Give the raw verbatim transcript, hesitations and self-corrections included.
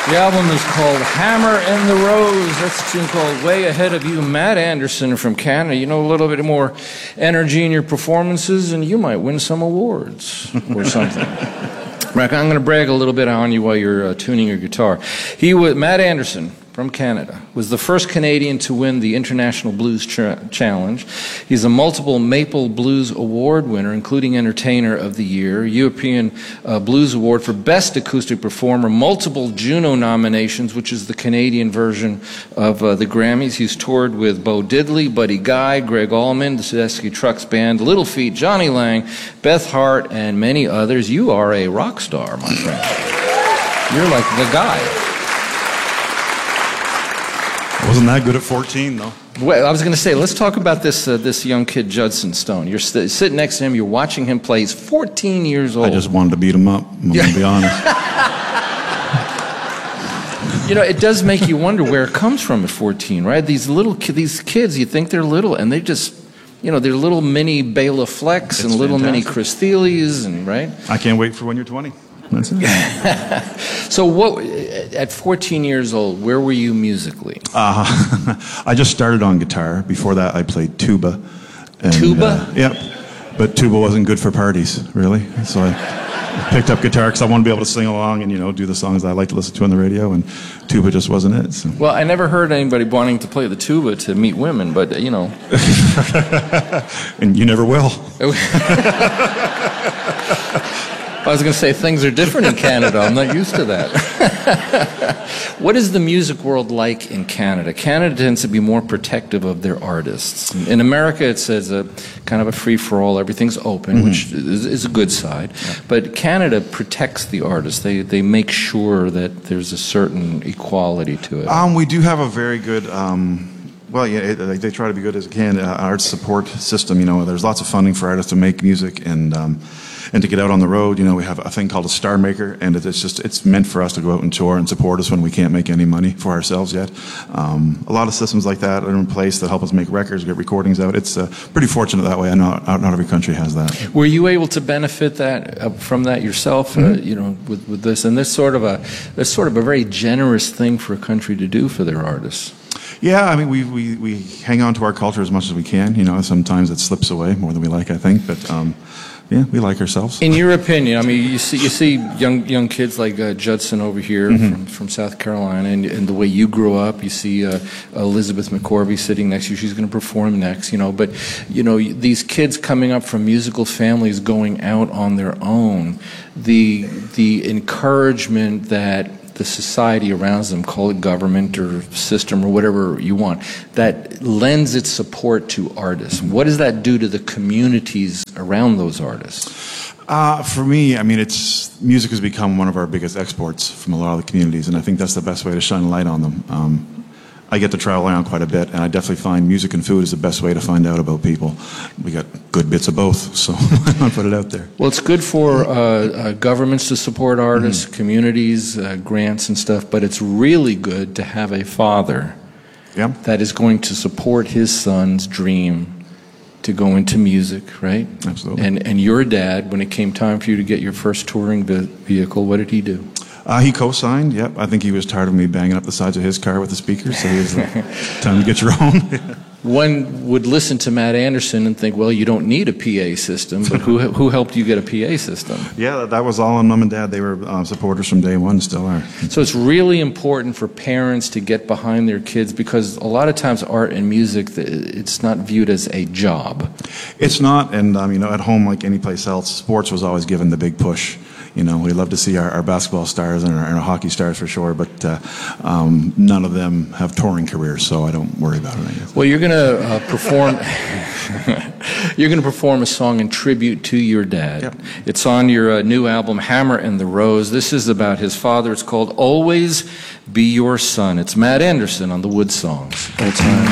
The album is called Hammer and the Rose. That's a tune called Way Ahead of You. Matt Anderson from Canada. You know, a little bit more energy in your performances, and you might win some awards or something. Rick, I'm going to brag a little bit on you while you're uh, tuning your guitar. He was Matt Anderson from Canada was the first Canadian to win the International Blues Ch- Challenge. He's a multiple Maple Blues Award winner, including Entertainer of the Year, European uh, Blues Award for Best Acoustic Performer, multiple Juno nominations, which is the Canadian version of uh, the Grammys. He's toured with Bo Diddley, Buddy Guy, Greg Allman, the Tedeschi Trucks Band, Little Feat, Johnny Lang, Beth Hart, and many others. You are a rock star, my friend. You're like the guy. Wasn't that good at fourteen, though. Well, I was going to say, let's talk about this uh, this young kid, Judson Stone. You're st- sitting next to him, you're watching him play. He's fourteen years old. I just wanted to beat him up, I'm yeah. going to be honest. You know, it does make you wonder where it comes from at fourteen, right? These little ki- these kids, you think they're little, and they just, you know, they're little mini Bela Flecks and little fantastic. Mini Chris Thieles, and right? I can't wait for when you're twenty. That's it. So what, at fourteen years old, where were you musically? Uh, I just started on guitar. Before that, I played tuba. And, tuba? Uh, yep. But tuba wasn't good for parties, really. So I picked up guitar because I wanted to be able to sing along and, you know, do the songs I like to listen to on the radio, and tuba just wasn't it. So. Well, I never heard anybody wanting to play the tuba to meet women, but, you know. And you never will. I was going to say, things are different in Canada. I'm not used to that. What is the music world like in Canada? Canada tends to be more protective of their artists. In America, it says a kind of a free-for-all. Everything's open, mm-hmm. which is, is a good side. Yeah. But Canada protects the artists. They they make sure that there's a certain equality to it. Um, we do have a very good... Um Well, yeah, it, like they try to be good as they can. Uh, arts support system, you know, there's lots of funding for artists to make music and um, and to get out on the road. You know, we have a thing called a Star Maker, and it's just it's meant for us to go out and tour and support us when we can't make any money for ourselves yet. Um, a lot of systems like that are in place that help us make records, get recordings out. It's uh, pretty fortunate that way. I know not, not every country has that. Were you able to benefit that uh, from that yourself? Mm-hmm. uh, you know, with, with this and this sort of a this sort of a very generous thing for a country to do for their artists. Yeah, I mean, we, we, we hang on to our culture as much as we can. You know, sometimes it slips away more than we like, I think. But um, yeah, we like ourselves. In your opinion, I mean, you see you see young young kids like uh, Judson over here mm-hmm. from, from South Carolina, and, and the way you grew up. You see uh, Elizabeth McCorvey sitting next to you. She's going to perform next, you know. But you know, these kids coming up from musical families, going out on their own. The the encouragement that the society around them, call it government or system or whatever you want, that lends its support to artists. What does that do to the communities around those artists? Uh, for me, I mean, it's music has become one of our biggest exports from a lot of the communities, and I think that's the best way to shine a light on them. Um, I get to travel around quite a bit, and I definitely find music and food is the best way to find out about people. We got good bits of both, so I put it out there. Well, it's good for uh, uh, governments to support artists, mm-hmm. communities, uh, grants and stuff, but it's really good to have a father yeah. that is going to support his son's dream to go into music, right? Absolutely. And, and your dad, when it came time for you to get your first touring vehicle, what did he do? Uh, he co-signed, yep. I think he was tired of me banging up the sides of his car with the speakers, so he was like, time to get your own. One would listen to Matt Anderson and think, well, you don't need a P A system, but who who helped you get a P A system? Yeah, that was all on Mom and Dad. They were uh, supporters from day one, still are. So it's really important for parents to get behind their kids, because a lot of times art and music, it's not viewed as a job. It's not, and um, you know, at home, like any place else, sports was always given the big push. You know, we love to see our, our basketball stars and our, our hockey stars for sure, but uh, um, none of them have touring careers, so I don't worry about it, I guess. Well, you're going to uh, perform. You're going to perform a song in tribute to your dad. Yep. It's on your uh, new album, Hammer and the Rose. This is about his father. It's called Always Be Your Son. It's Matt Anderson on the Wood Songs. Old time.